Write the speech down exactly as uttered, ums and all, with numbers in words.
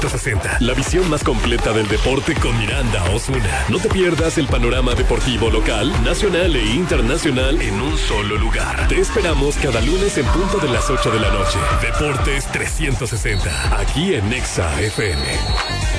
sesenta. La visión más completa del deporte con Miranda Osuna. No te pierdas el panorama deportivo local, nacional e internacional en un solo lugar. Te esperamos cada lunes en punto de las ocho de la noche. Deportes trescientos sesenta. Aquí en Nexa F M.